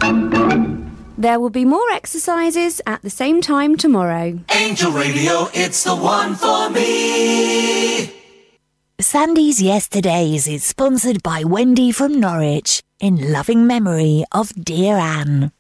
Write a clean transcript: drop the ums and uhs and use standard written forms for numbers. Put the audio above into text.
There will be more exercises at the same time tomorrow. Angel Radio, it's the one for me. Sandy's Yesterdays is sponsored by Wendy from Norwich in loving memory of dear Anne.